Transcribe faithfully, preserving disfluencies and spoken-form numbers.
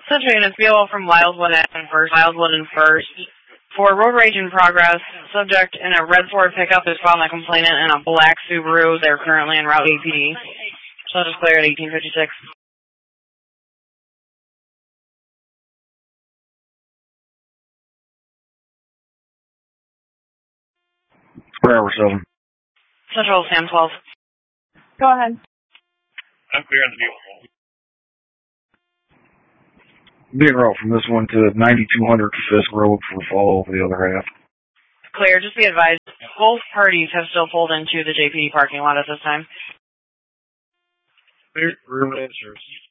Central units, B O L from Wildwood and First, Wildwood and First. For road rage in progress, subject in a red Ford pickup is found the complainant in a black Subaru. They're currently en route to A P D. So just clear at eighteen fifty-six. Forever seven. Central Sam twelve. Go ahead. I'm clear on the vehicle. Big route from this one to ninety-two hundred Fisk Road for follow over the other half. Clear. Just be advised, both parties have still pulled into the J P D parking lot at this time. Clear. Rear answers.